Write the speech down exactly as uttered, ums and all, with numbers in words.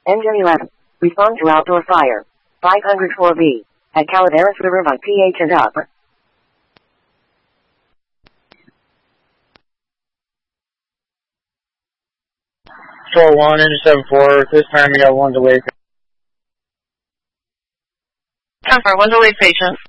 Engine eleven. Respond to outdoor fire. five hundred four B. At Calaveras River by P H and up. Control one, engine seven four. This time we got one delayed. ten four, one delayed patient.